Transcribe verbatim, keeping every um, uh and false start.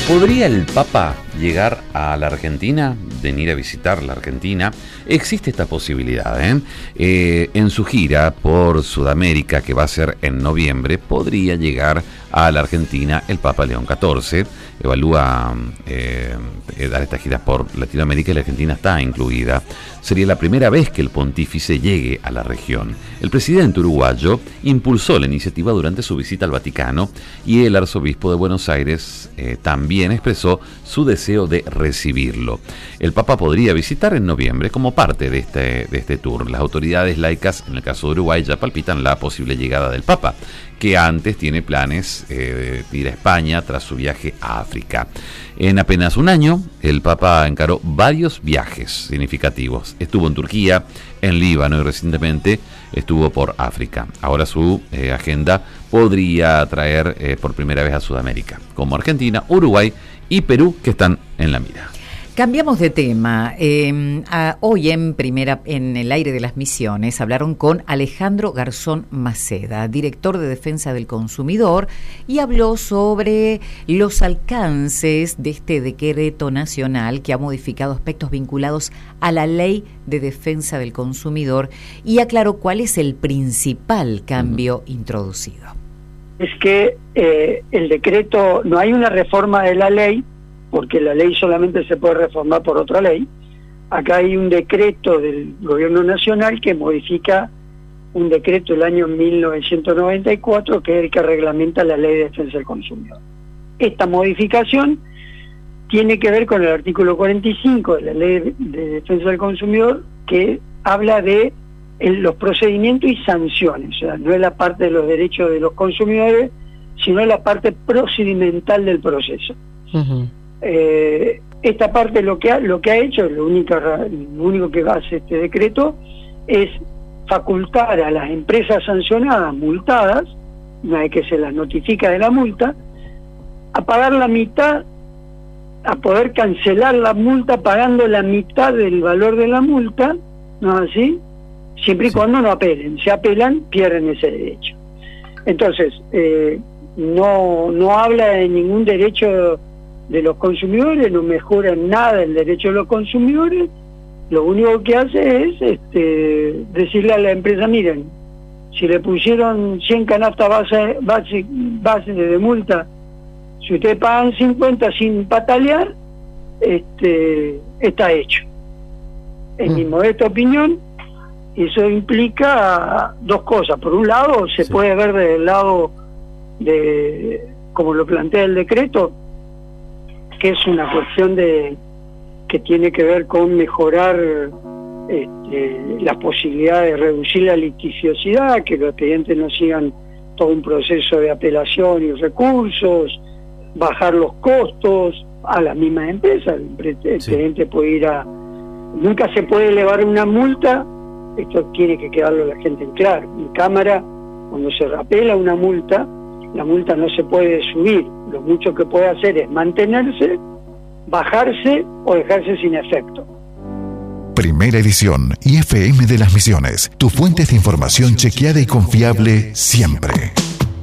¿Podría el Papa llegar a la Argentina, venir a visitar la Argentina? Existe esta posibilidad, ¿eh? Eh, en su gira por Sudamérica, que va a ser en noviembre, podría llegar a la Argentina el Papa León catorce. Evalúa eh, dar estas giras por Latinoamérica y la Argentina está incluida. Sería la primera vez que el pontífice llegue a la región. El presidente uruguayo impulsó la iniciativa durante su visita al Vaticano y el arzobispo de Buenos Aires eh, también expresó su deseo de recibirlo. El Papa podría visitar en noviembre como parte de este, de este tour. Las autoridades laicas, en el caso de Uruguay, ya palpitan la posible llegada del Papa, que antes tiene planes eh, de ir a España tras su viaje a África. En apenas un año, el Papa encaró varios viajes significativos. Estuvo en Turquía, en Líbano y recientemente estuvo por África. Ahora su eh, agenda podría traer eh, por primera vez a Sudamérica, como Argentina, Uruguay y Perú, que están en la mira. Cambiamos de tema. Eh, a, hoy en primera en el aire de las misiones hablaron con Alejandro Garzón Maceda, director de Defensa del Consumidor, y habló sobre los alcances de este decreto nacional que ha modificado aspectos vinculados a la Ley de Defensa del Consumidor y aclaró cuál es el principal cambio uh-huh. introducido. Es que eh, el decreto, no hay una reforma de la ley, porque la ley solamente se puede reformar por otra ley. Acá hay un decreto del gobierno nacional que modifica un decreto del año mil novecientos noventa y cuatro, que es el que reglamenta la ley de defensa del consumidor. Esta modificación tiene que ver con el artículo cuarenta y cinco de la ley de defensa del consumidor, que habla de el, los procedimientos y sanciones. O sea, no es la parte de los derechos de los consumidores, sino la parte procedimental del proceso. Uh-huh. Eh, esta parte lo que ha, lo que ha hecho, lo único, lo único que hace este decreto es facultar a las empresas sancionadas, multadas, una vez que se las notifica de la multa, a pagar la mitad, a poder cancelar la multa pagando la mitad del valor de la multa, ¿no es así? Siempre y sí. cuando no apelen. Si apelan, pierden ese derecho. Entonces, eh, no, no habla de ningún derecho de los consumidores, no mejora en nada el derecho de los consumidores. Lo único que hace es este, decirle a la empresa, miren, si le pusieron cien canastas base, base, base de multa, si ustedes pagan cincuenta sin patalear, este, está hecho. En mm. mi modesta opinión, eso implica dos cosas. Por un lado, se sí. puede ver desde el lado de, como lo plantea el decreto, que es una cuestión de que tiene que ver con mejorar este, las posibilidades de reducir la litigiosidad, que los expedientes no sigan todo un proceso de apelación y recursos, bajar los costos a las mismas empresas. El expediente sí. puede ir a... Nunca se puede elevar una multa, esto tiene que quedarlo a la gente en claro. En Cámara, cuando se apela una multa, la multa no se puede subir. Lo mucho que puede hacer es mantenerse, bajarse o dejarse sin efecto. Primera edición I F M de las Misiones, tu fuente de información chequeada y confiable siempre.